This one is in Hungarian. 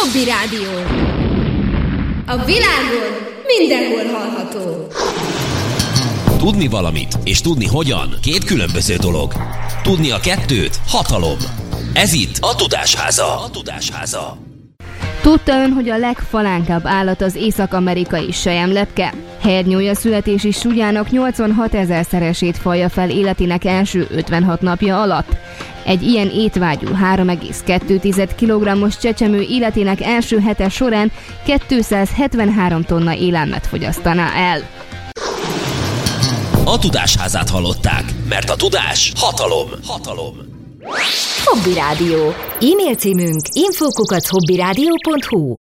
Hobby Rádió. A világon mindenhol hallható. Tudni valamit és tudni hogyan két különböző dolog. Tudni a kettőt hatalom. Ez itt a Tudásháza. Tudta ön, hogy a legfalánkább állat az észak-amerikai selyemlepke? Hernyója születési súlyának 86 000-szeresét falja fel életének első 56 napja alatt. Egy ilyen étvágyú 3,2 kg-os csecsemő életének első hete során 273 tonna élelmet fogyasztaná el. A Tudásházát hallották, mert a tudás hatalom. Hobby Rádió. E-mail címünk info@hobbyradio.hu.